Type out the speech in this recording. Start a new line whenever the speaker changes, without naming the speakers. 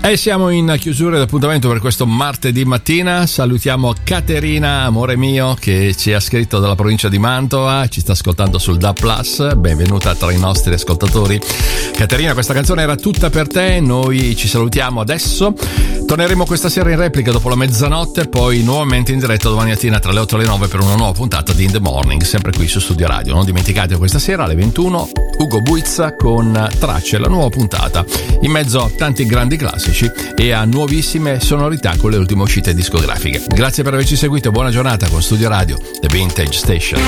E siamo in chiusura d'appuntamento per questo martedì mattina. Salutiamo Caterina, amore mio, che ci ha scritto dalla provincia di Mantova, ci sta ascoltando sul DAB+. Benvenuta tra i nostri ascoltatori. Caterina, questa canzone era tutta per te, noi ci salutiamo adesso. Torneremo questa sera in replica dopo la mezzanotte, poi nuovamente in diretta domani mattina tra le 8 e le 9 per una nuova puntata di In The Morning, sempre qui su Studio Radio. Non dimenticate questa sera alle 21 Ugo Buizza con Tracce, la nuova puntata, in mezzo a tanti grandi classici e a nuovissime sonorità con le ultime uscite discografiche. Grazie per averci seguito, buona giornata con Studio Radio, The Vintage Station.